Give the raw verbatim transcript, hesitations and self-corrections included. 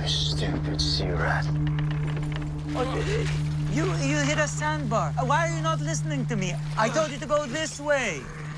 You stupid sea rat. You you hit a sandbar. Why are you not listening to me? I told you to go this way.